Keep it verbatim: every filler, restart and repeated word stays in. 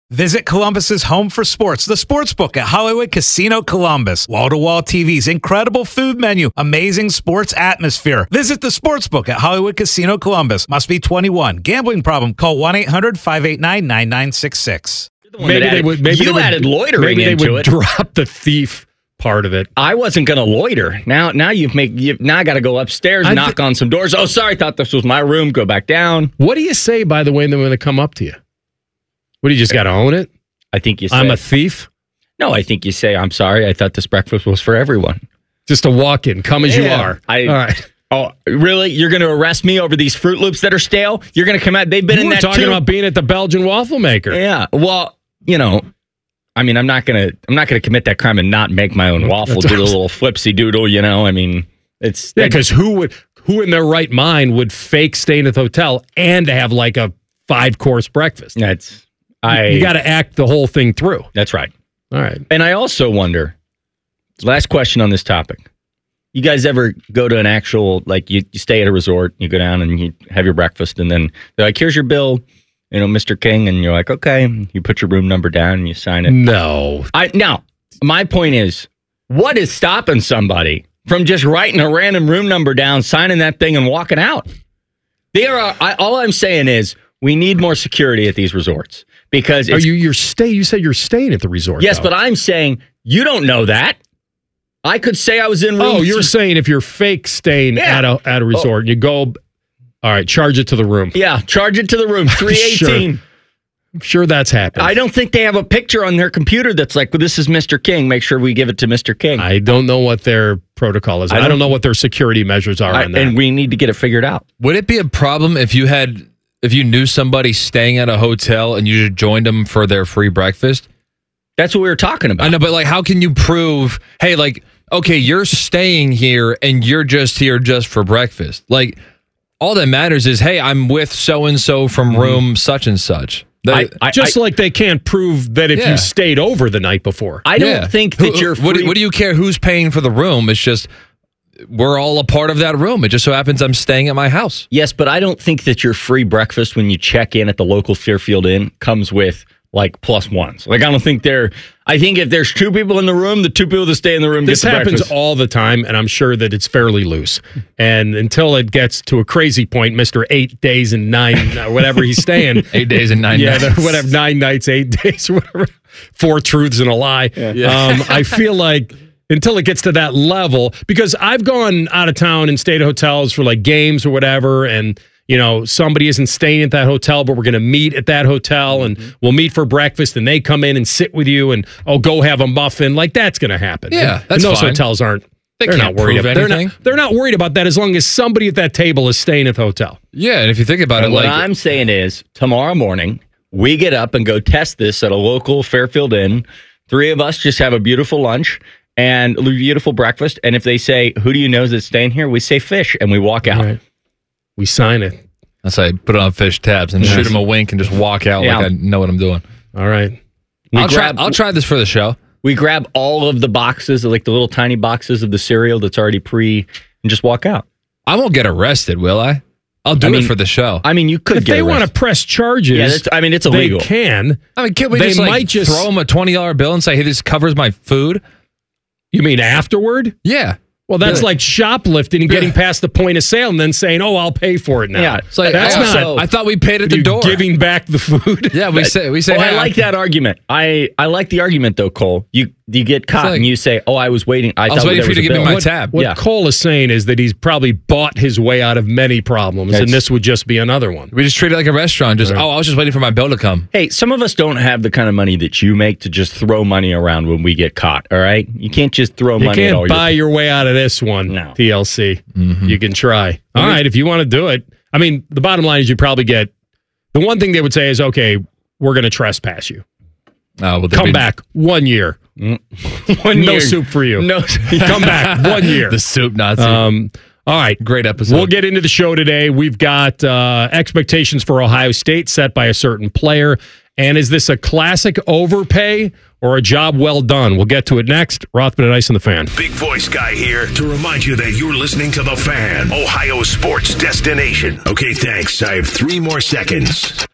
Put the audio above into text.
Visit Columbus's home for sports, the Sportsbook at Hollywood Casino Columbus. Wall-to-wall T Vs, incredible food menu, amazing sports atmosphere. Visit the Sportsbook at Hollywood Casino Columbus. Must be twenty-one. Gambling problem? Call one eight hundred five eight nine nine nine six six. Maybe they added, would. Maybe you they would, added loitering maybe they into would it. Drop the thief part of it. I wasn't going to loiter. Now, now you've make. You've, now I got to go upstairs, I knock th- on some doors. Oh, sorry, thought this was my room. Go back down. What do you say, by the way, when they come up to you? What do you just got to own it? I think you say, I'm a thief? No, I think you say, I'm sorry, I thought this breakfast was for everyone. Just a walk-in. Come as Yeah, you are. I, All right. Oh, really? You're going to arrest me over these Fruit Loops that are stale? You're going to come out. They've been You in were that talking too. about being at the Belgian waffle maker. Yeah. Well, you know, I mean, I'm not going to I'm not going to commit that crime and not make my own waffle, That's do the awesome. little flipsy doodle, you know? I mean, it's Yeah, because who would who in their right mind would fake staying at the hotel and have like a five-course breakfast? That's I You got to act the whole thing through. That's right. All right. And I also wonder, last question on this topic. You guys ever go to an actual, like you, you stay at a resort, you go down and you have your breakfast, and then they're like, here's your bill, you know, Mister King, and you're like, okay, you put your room number down and you sign it. No. I Now, my point is, what is stopping somebody from just writing a random room number down, signing that thing, and walking out? There are, I, all I'm saying is, we need more security at these resorts. Because Are it's, you you're stay you said you're staying at the resort. yes, though. but I'm saying you don't know that. I could say I was in room. Oh, you're saying if you're fake staying Yeah. at a at a resort, and you go, all right, charge it to the room. Yeah, charge it to the room. three eighteen. Sure. I'm sure that's happened. I don't think they have a picture on their computer that's like, well, this is Mister King. Make sure we give it to Mister King. I don't know what their protocol is. I I don't, don't- know what their security measures are I- on that. and we need to get it figured out. Would it be a problem if you had if you knew somebody staying at a hotel and you just joined them for their free breakfast? That's what we were talking about. I know, but like, how can you prove? Hey, like, okay, you're staying here and you're just here just for breakfast. Like, all that matters is, hey, I'm with so and so from room such and such. That- I, I, Just I, like they can't prove that if Yeah. you stayed over the night before. I don't Yeah. think that Who- you're What, free. do- what do you care who's paying for the room? It's just we're all a part of that room. It just so happens I'm staying at my house. Yes, but I don't think that your free breakfast when you check in at the local Fairfield Inn comes with like plus ones. Like, I don't think they're. I think if there's two people in the room, the two people that stay in the room This get the happens breakfast. all the time, and I'm sure that it's fairly loose. And until it gets to a crazy point, Mister Eight Days and Nine, uh, whatever he's staying. Eight days and nine yeah, nights. the- whatever, nine nights, eight days, whatever. Four truths and a lie. Yeah. Um, I feel like until it gets to that level, because I've gone out of town and stayed at hotels for like games or whatever, and you know, somebody isn't staying at that hotel, but we're going to meet at that hotel and Mm-hmm. we'll meet for breakfast, and they come in and sit with you and, oh, go have a muffin. Like, that's going to happen. Yeah, and, that's and those fine. hotels aren't. They they're can't not worried prove about, they're, anything. not, they're not worried about that as long as somebody at that table is staying at the hotel. Yeah, and if you think about And it, what like I'm saying is, tomorrow morning, we get up and go test this at a local Fairfield Inn. Three of us just have a beautiful lunch and a beautiful breakfast. And if they say, who do you know that's staying here? We say fish, and we walk out. All right. We sign it. that's how I put it on fish tabs and Yes. shoot him a wink and just walk out Yeah. like I know what I'm doing. All right. We I'll grab, try. I'll try this for the show. We grab all of the boxes, like the little tiny boxes of the cereal that's already pre, and just walk out. I won't get arrested, will I? I'll do I mean, it for the show. I mean, you could If get they want to arrested. press charges, Yeah, that's, I mean, it's they illegal. can. I mean, can't we they just like might just- throw them a twenty dollar bill and say, "Hey, this covers my food"? You mean afterward? Yeah. Well, that's Yeah. like shoplifting and getting past the point of sale and then saying, "Oh, I'll pay for it now." Yeah, It's like That's I, not- also- I thought we paid at the You door. giving back the food. yeah, we say we say. Oh, hey, I like that argument. I, I like the argument though, Cole. You you get caught like- and you say, "Oh, I was waiting. I, was thought waiting there for you to was a give me bill." my what, tab. What Yeah. Cole is saying is that he's probably bought his way out of many problems, That's- and this would just be another one. We just treat it like a restaurant. Just Right. oh, I was just waiting for my bill to come. Hey, some of us don't have the kind of money that you make to just throw money around when we get caught. All right, you can't just throw You money at all. can't your- buy your way out of this one, No. T L C. Mm-hmm. You can try. All right, if you want to do it. I mean, the bottom line is you probably get, the one thing they would say is, okay, we're going to trespass you. Oh, well, Come be, back one year. One No year- soup for you. No, Come back one year. The soup Nazi. Um, all right. Great episode. We'll get into the show today. We've got uh, expectations for Ohio State set by a certain player. And is this a classic overpay or a job well done? We'll get to it next. Rothman and Ice on the Fan. Big Voice Guy here to remind you that you're listening to The Fan, Ohio sports destination. Okay, thanks. I have three more seconds.